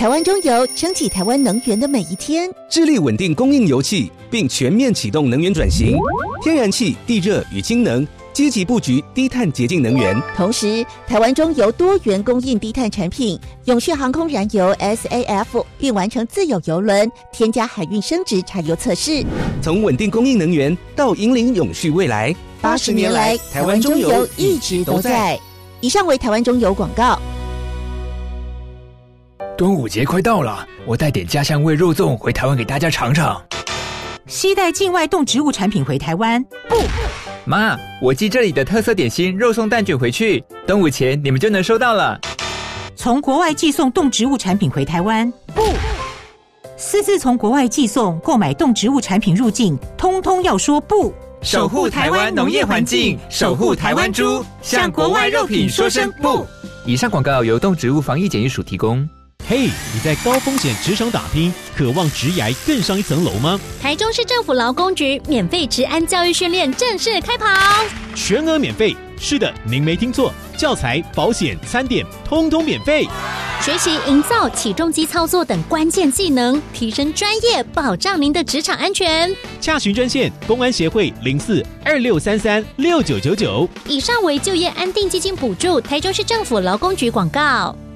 台湾中油撑起台湾能源的每一天， 致力稳定供应油气，并全面启动能源转型，天然气、地热与氢能，积极布局低碳洁净能源。 同时，台湾中油多元供应低碳产品，永续航空燃油 SAF 并完成自有油轮添加海运升值柴油测试。 从稳定供应能源到引领永续未来 ，80年来，台湾中油一直都在。以上为台湾中油广告。 端午节快到了，我带点家乡味肉粽回台湾给大家尝尝。 携带境外动植物产品回台湾，不。 妈，我寄这里的特色点心肉松蛋卷回去，端午前你们就能收到了。 从国外寄送动植物产品回台湾，不。私自从国外寄送、购买动植物产品入境，通通要说不。 守护台湾农业环境，守护台湾猪，向国外肉品说声不。以上广告由动植物防疫检疫署提供。 嘿，你在高风险职场打拼，渴望职涯更上一层楼吗？ 台中市政府劳工局免费职安教育训练正式开跑， 全额免费。是的，您没听错，教材、保险、餐点通通免费。 学习营造、起重机操作等关键技能，提升专业，保障您的职场安全。 洽询专线：公安协会04-2633-6999。 以上为就业安定基金补助，台中市政府劳工局广告。